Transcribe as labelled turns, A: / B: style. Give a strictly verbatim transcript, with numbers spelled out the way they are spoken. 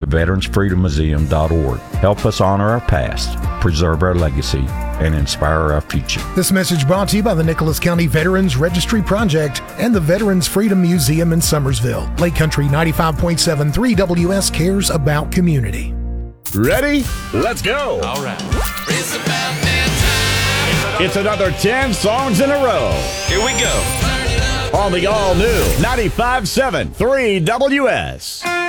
A: veterans freedom museum dot org. Help us honor our past, preserve our legacy, and inspire our future.
B: This message brought to you by the Nicholas County Veterans Registry Project and the Veterans Freedom Museum in Summersville. Lake Country ninety-five point seven three W S cares about community.
C: Ready? Let's go.
D: All right.
E: It's about that time.
C: It's another ten songs in a row.
D: Here we go.
C: On the all-new ninety-five point seven three W S.